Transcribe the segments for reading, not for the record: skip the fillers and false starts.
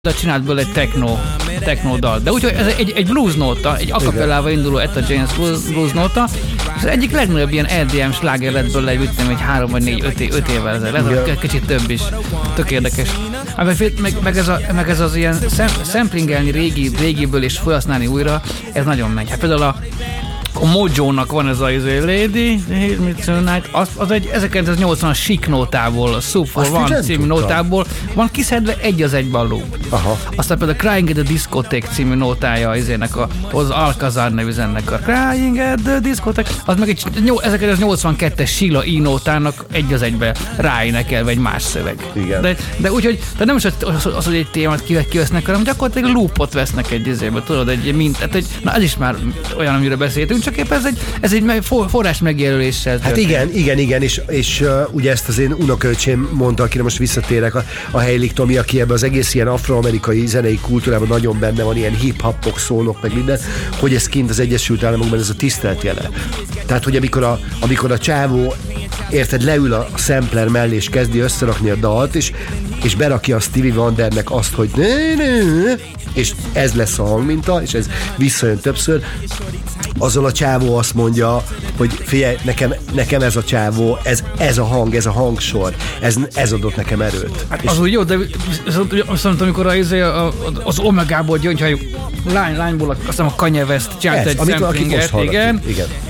de csinált belőle egy techno dal. De úgyhogy ez egy blues nóta, egy acapellával induló Etta James blues nóta, az egyik legnagyobb ilyen EDM sláger lett belőle egy 3 vagy 4, 5 évvel ezelőtt, kicsit több is. Tök érdekes. Meg ez az ilyen samplingelni régiből és felhasználni újra, ez nagyon megy. Hát például a Mojo-nak van ez a Lady, Hear Me Tonight, az egy 1980-as chic nótából, a Soup for One című nótából van kiszedve egy az egyben a loop. Aha. Aztán például a Crying at the Discotheque című nótája az Alcazar nevű zenekar. Crying at the Discotheque, az meg egy 1982-es Sheila E. nótának egy az egyben ráénekelve egy más szöveg. Igen. De úgyhogy nem is az, hogy egy témát kivesznek, hanem gyakorlatilag loopot vesznek egy izébe, tudod, egy mintát, na ez is már olyan, amiről beszéltünk, csak éppen ez egy forrás megjelöléssel. Hát igen, és ugye ezt az én unokaöcsém mondta, akire most visszatérek, a Hailey Tommy, aki ebben az egész ilyen afroamerikai zenei kultúrában nagyon benne van, ilyen hip-hopok, szólnak, meg minden, hogy ez kint az Egyesült Államokban ez a tisztelt jele. Tehát, hogy amikor a csávó, érted, leül a sampler mellé, és kezdi összerakni a dalt, és berakja a Stevie Wondernek azt, hogy és ez lesz a hangminta, és ez visszajön többször, azzal a csávó azt mondja, hogy figyelj, nekem ez a csávó, ez a hang, ez a hangsor, ez adott nekem erőt. Hát az úgy jó, de viszont amikor az Omegából gyöngyhajú lányból azt hiszem a Kanye West csinált egy samplinget, igen.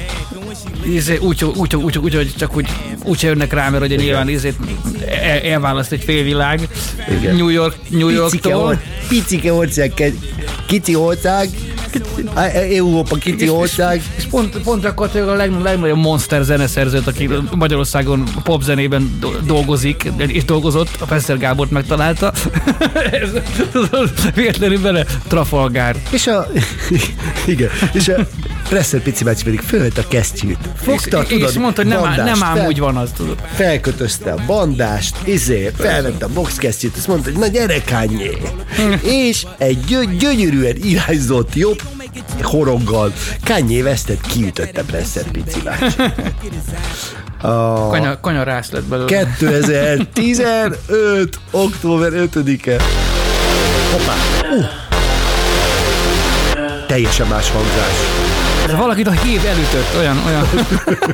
Úgy, csak úgy se jönnek rá, mert ugye nyilván elválaszt egy félvilág New Yorktól. Picike ország, kicsi ország, Európa kicsi ország. És pont gyakorlatilag a legnagyobb monster zeneszerzőt, aki Magyarországon popzenében dolgozik, és dolgozott, a Feszer Gábort megtalálta. Ez véletlenül bele Trafalgar. És a Presser Pici bácsi pedig fölött a kesztyűt. Fogta, tudod, és mondta, hogy nem ám úgy van az, tudod. Felkötözte a bandást, felvette a boxkesztyűt, azt mondta, hogy na gyere, Kanye. És egy gyönyörűen irányzott jobb horoggal Kanye Westet kiütötte Presser Pici bácsi. Kanyarász lett belőle. 2015. október 5-e. Hoppá. Teljesen más hangzás. Ez valakit a hív elütött, olyan.